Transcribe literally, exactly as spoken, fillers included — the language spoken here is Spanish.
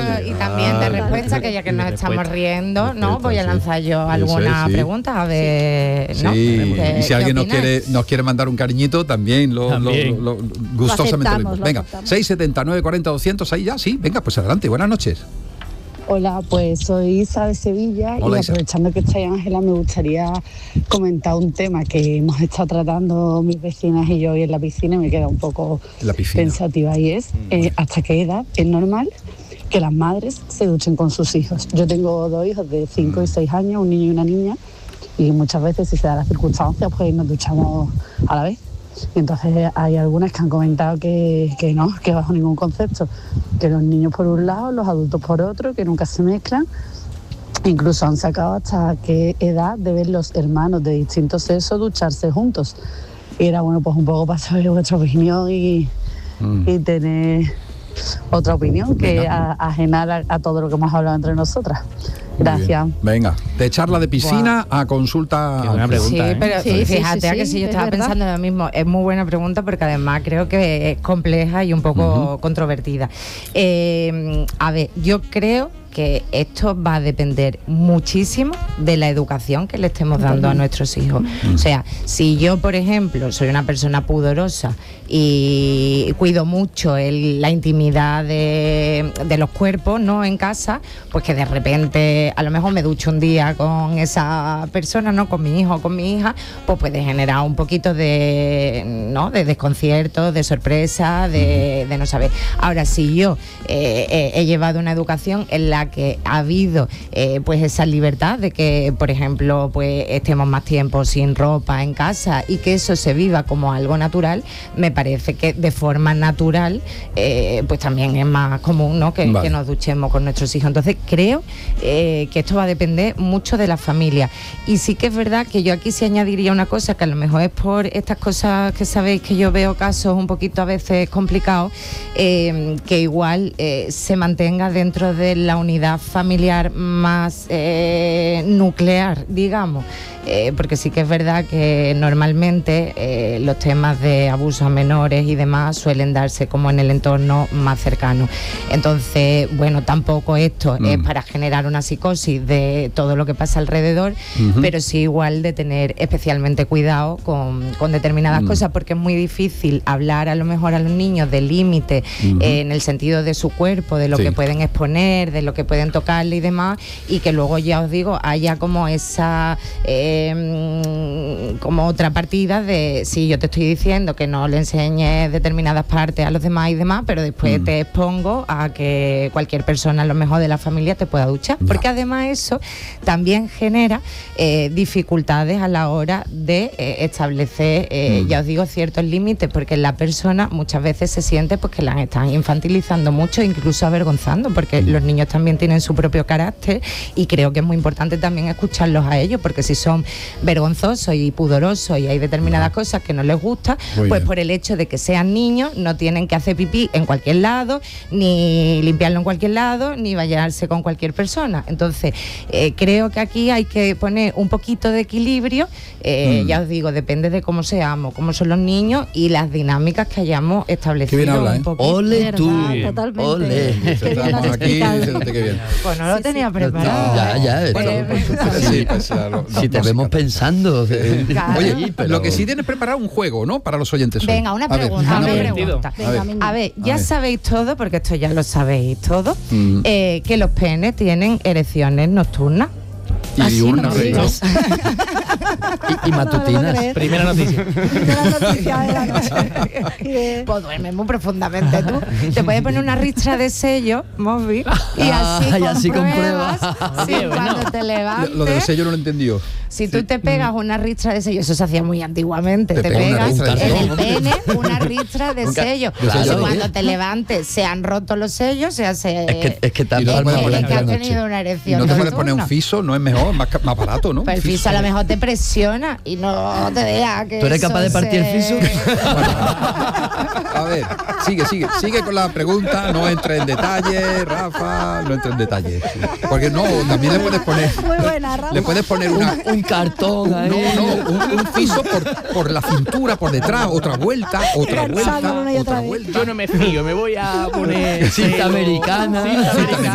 y también de respuesta, que ya que nos estamos riendo, ¿no? Voy a lanzar yo alguna sí. pregunta, a ver, ¿no? Sí, ¿Qué- y si qué alguien nos opináis? quiere, nos quiere mandar un cariñito, también lo, También. lo, lo- lo- gustosamente. aceptamos, lo lo venga, aceptamos. seis setenta, nueve cuarenta, doscientos, ahí ya, sí, venga, pues adelante, buenas noches. Hola, pues soy Isa de Sevilla. Hola, y Isa. aprovechando que está ahí Ángela, me gustaría comentar un tema que hemos estado tratando mis vecinas y yo hoy en la piscina y me queda un poco La piscina. pensativa, y es eh, hasta qué edad es normal que las madres se duchen con sus hijos. Yo tengo dos hijos de cinco y seis años, un niño y una niña, y muchas veces, si se dan las circunstancias, pues nos duchamos a la vez. Y entonces hay algunas que han comentado que, que no, que bajo ningún concepto, que los niños por un lado, los adultos por otro, que nunca se mezclan. Incluso han sacado hasta qué edad deben los hermanos de distintos sexos ducharse juntos. Y era bueno, pues un poco para saber vuestra opinión y, Mm. y tener otra opinión que Venga. a, ajenar a, a todo lo que hemos hablado entre nosotras. Gracias. Muy bien. Venga, de charla de piscina a consulta. Qué buena pregunta. Sí, ¿eh? pero Sí, sí, fíjate sí, a que sí, si yo es estaba verdad. pensando lo mismo, es muy buena pregunta porque además creo que es compleja y un poco Ujú. controvertida. Eh, a ver, yo creo que esto va a depender muchísimo de la educación que le estemos dando a nuestros hijos. O sea, si yo, por ejemplo, soy una persona pudorosa y cuido mucho el- la intimidad de, de los cuerpos, ¿no? En casa, pues que de repente a lo mejor me ducho un día con esa persona, ¿no? Con mi hijo o con mi hija, pues puede generar un poquito de, ¿no? De desconcierto, de sorpresa, de, de no saber. Ahora, si yo eh, eh, he llevado una educación en la que ha habido eh, pues esa libertad de que, por ejemplo, pues estemos más tiempo sin ropa en casa y que eso se viva como algo natural, me parece que de forma natural eh, pues también es más común, ¿no? que, Vale. que nos duchemos con nuestros hijos. Entonces creo eh, que esto va a depender mucho de la familia. Y sí que es verdad que yo aquí sí añadiría una cosa, que a lo mejor es por estas cosas que sabéis que yo veo casos un poquito a veces complicados, eh, que igual eh, se mantenga dentro de la unidad familiar más eh, nuclear, digamos. Eh, porque sí que es verdad que normalmente eh, los temas de abusos a menores y demás suelen darse como en el entorno más cercano. Entonces, bueno, tampoco esto Mm. es para generar una psicosis de todo lo que pasa alrededor, Ujú. pero sí igual de tener especialmente cuidado con, con determinadas Mm. cosas, porque es muy difícil hablar a lo mejor a los niños de límites Ujú. eh, en el sentido de su cuerpo, de lo Sí. que pueden exponer, de lo que pueden tocarle y demás, y que luego, ya os digo, haya como esa eh, mm, como otra partida de si yo te estoy diciendo que no le enseñes determinadas partes a los demás y demás, pero después Mm. te expongo a que cualquier persona a lo mejor de la familia te pueda duchar, Ya. porque además eso también genera eh, dificultades a la hora de eh, establecer, eh, Mm. ya os digo, ciertos límites, porque la persona muchas veces se siente pues que las están infantilizando mucho, incluso avergonzando, porque los niños también tienen su propio carácter y creo que es muy importante también escucharlos a ellos, porque si son vergonzosos y pudorosos y hay determinadas cosas que no les gusta, Muy pues bien. por el hecho de que sean niños no tienen que hacer pipí en cualquier lado, ni limpiarlo en cualquier lado, ni bañarse con cualquier persona. Entonces, eh, creo que aquí hay que poner un poquito de equilibrio, eh, Mm. ya os digo, depende de cómo seamos, cómo son los niños y las dinámicas que hayamos establecido. Qué bien habla, un ¿eh? poquito. Ole tú, Verdad, totalmente. ole. Qué bien Estamos has aquí, explicado. fíjate qué bien. Pues no lo Sí, tenía sí. preparado. Ya, ya, ¿eh? esto- Eh, Sí, pues, ya lo- Si no- te no sé vemos qué. pensando. eh, Claro. Oye, ahí, pero- lo que sí tienes preparado un juego, ¿no? Para los oyentes hoy. Venga, una A ver, pregunta, una una pregunta. pregunta. A Venga, ver. venga. A ver, ya A ver. sabéis todo, porque esto ya lo sabéis todo, Mm. eh, que los penes tienen erecciones nocturnas. Y Así diurnas, no ¿no? digas. Y, y matutinas. Primera noticia. Primera noticia de la noche. Y de- Pues duermes muy profundamente tú. Te puedes poner una ristra de sello, móvil, y Ah, así, y así compruebas compruebas. si Oye, cuando bueno. te Lo, levantes. lo del sello no lo he entendido. Si tú te pegas una ristra de sello, eso se hacía muy antiguamente, Te te, pegas una pegas ristra de en el sello. pene una ristra de Un ca- sello. Claro. Y cuando te levantes se han roto los sellos, se hace... Es que, es que Y tanto no es te puedes que, poner es que en has la tenido una Y erección no te puedes poner un nocturna. fiso, no es mejor, más, ca- más barato, ¿no? Pues el fiso a lo mejor te presiona y no te deja que ¿Tú eres eso capaz de partir el se- fiso? A ver, sigue, sigue, sigue con la pregunta, no entre en detalle, Rafa, no entre en detalle. Porque no, también le puedes poner, Muy buena, Rafa. le puedes poner una, Un cartón ahí. no, no, un, un fiso por, por la cintura, por detrás, otra vuelta, otra Cansado vuelta, una y otra otra vez. vuelta. Yo no me fío, me voy a poner Cinta americana. Cinta Cinta americana.